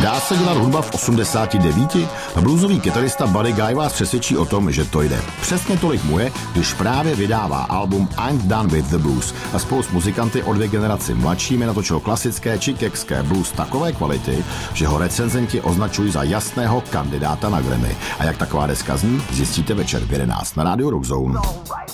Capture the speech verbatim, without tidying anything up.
Dá se dělat hudba v osmdesáti devíti? Bluesový kytarista Buddy Guy vás přesvědčí o tom, že to jde. Přesně tolik mu je, když právě vydává album I'm Done with the Blues a spolu s muzikanty o dvě generaci mladšími natočil klasické chicagské blues takové kvality, že ho recenzenti označují za jasného kandidáta na Grammy. A jak taková deska zní, zjistíte večer v jedenáct na rádiu Rock Zone.